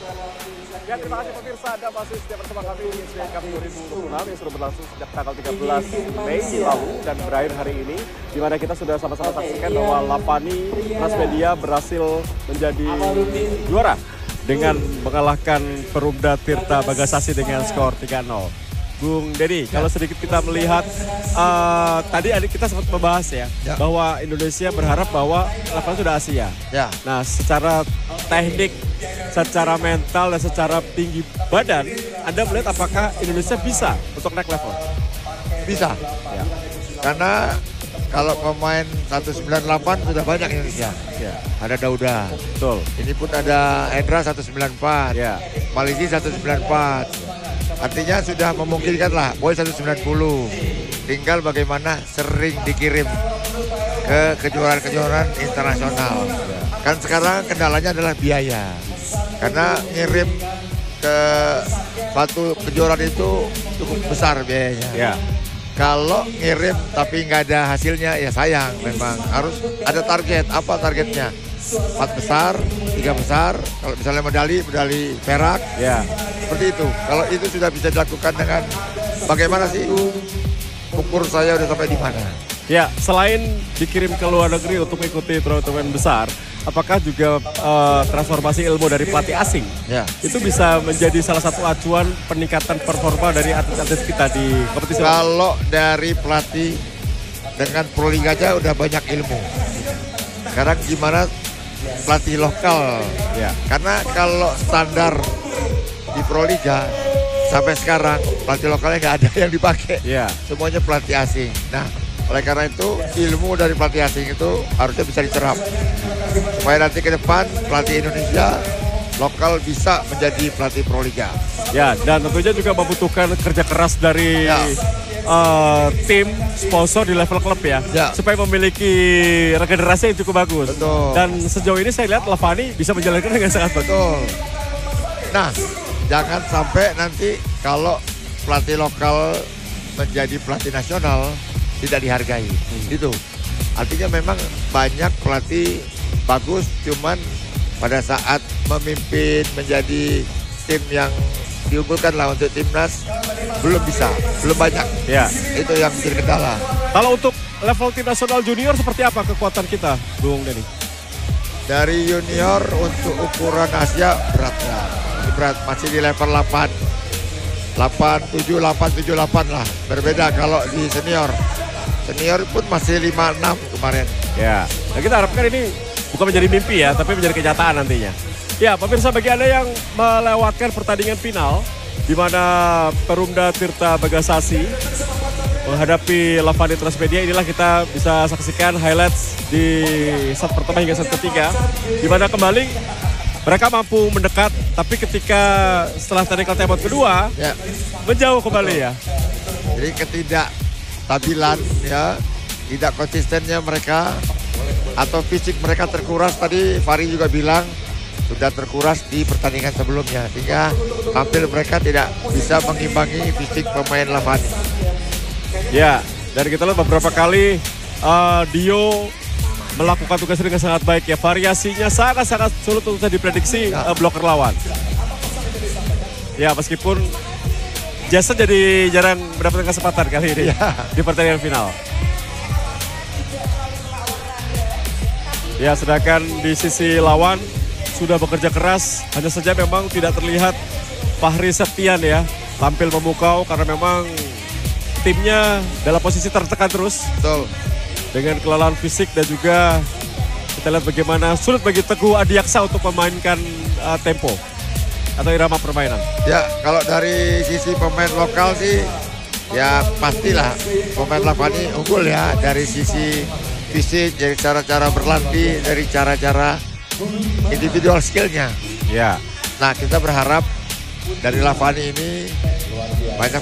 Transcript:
Ya, terima kasih pemirsa, Anda masih setia bersama kami di SDN Cup 2026 yang sudah berlangsung sejak tanggal 13 Mei lalu dan berakhir hari ini, di mana kita sudah sama-sama saksikan bahwa Lavani Transmedia berhasil menjadi juara dengan mengalahkan Perumda Tirta Bagasasi dengan skor 3-0. Bung Dedi, kalau sedikit kita melihat, tadi kita sempat membahas ya, bahwa Indonesia berharap bahwa Lavani sudah Asia. Ya. Nah, secara teknik, secara mental, dan secara tinggi badan, Anda melihat apakah Indonesia bisa untuk naik level? Bisa. Ya. Karena kalau pemain 198 sudah banyak Indonesia. Ya. Ada Dauda. Betul. Ini pun ada Hendra 194. Ya. Malizi 194. Artinya sudah memungkinkan lah, Boy 190. Tinggal bagaimana sering dikirim ke kejuaraan-kejuaraan internasional. Kan sekarang kendalanya adalah biaya. Karena ngirim ke suatu kejuaraan itu cukup besar biayanya. Ya. Kalau ngirim tapi nggak ada hasilnya ya sayang, memang harus ada target. Apa targetnya? 4 besar, 3 besar, kalau misalnya medali perak, Ya. seperti itu. Kalau itu sudah bisa dilakukan dengan bagaimana sih ukur saya udah sampai di mana. Ya, selain dikirim ke luar negeri untuk mengikuti turnamen besar, apakah juga transformasi ilmu dari pelatih asing Ya. itu bisa menjadi salah satu acuan peningkatan performa dari atlet-atlet kita di kompetisi? Kalau dari pelatih dengan Proliga aja udah banyak ilmu. Sekarang gimana pelatih lokal? Ya. Karena kalau standar di Proliga sampai sekarang pelatih lokalnya nggak ada yang dipakai. Ya. Semuanya pelatih asing. Nah, oleh karena itu ilmu dari pelatih asing itu harusnya bisa diserap supaya nanti ke depan pelatih Indonesia lokal bisa menjadi pelatih Proliga. Ya, dan tentunya juga membutuhkan kerja keras dari tim sponsor di level klub ya, supaya memiliki regenerasi yang cukup bagus. Betul. Dan sejauh ini saya lihat Lavani bisa menjalankan dengan sangat bagus. Betul. Nah, jangan sampai nanti kalau pelatih lokal menjadi pelatih nasional tidak dihargai. Itu artinya memang banyak pelatih bagus, cuman pada saat memimpin menjadi tim yang diunggulkan lah untuk timnas belum bisa, belum banyak. Ya. Itu yang menjadi kendala. Kalau untuk level tim nasional junior seperti apa kekuatan kita, Bung Denny? Dari junior untuk ukuran Asia berat ya. Berat, masih di level 8. 87, 878 lah. Berbeda kalau di senior. Senior pun masih 56 kemarin. Ya, nah kita harapkan ini bukan menjadi mimpi ya, tapi menjadi kenyataan nantinya. Ya, pemirsa, bagi Anda yang melewatkan pertandingan final, di mana Perumda Tirta Bagasasi menghadapi Lavani Transmedia, inilah kita bisa saksikan highlights di set pertama hingga set ketiga, di mana kembali mereka mampu mendekat, tapi ketika setelah technical timeout kedua, menjauh kembali ya. Jadi ketidakstabilan ya, tidak konsistennya mereka atau fisik mereka terkuras. Tadi Fahri juga bilang sudah terkuras di pertandingan sebelumnya, sehingga tampil mereka tidak bisa mengimbangi fisik pemain Lavani. Ya, dan kita lihat beberapa kali Dio melakukan tugas dengan sangat baik ya. Variasinya sangat-sangat sulit untuk bisa diprediksi bloker lawan. Ya, meskipun Jason jadi jarang mendapatkan kesempatan kali ini di pertandingan final. Ya, sedangkan di sisi lawan sudah bekerja keras, hanya saja memang tidak terlihat Fahri Septian ya tampil memukau karena memang timnya dalam posisi tertekan terus. Betul. Dengan kelelahan fisik dan juga kita lihat bagaimana sulit bagi Teguh Adiaksa untuk memainkan tempo atau irama permainan. Ya, kalau dari sisi pemain lokal sih ya pastilah pemain Lavani unggul ya dari sisi fisik, dari cara-cara berlatih, dari cara-cara individual skillnya. Ya. Nah, kita berharap dari Lavani ini banyak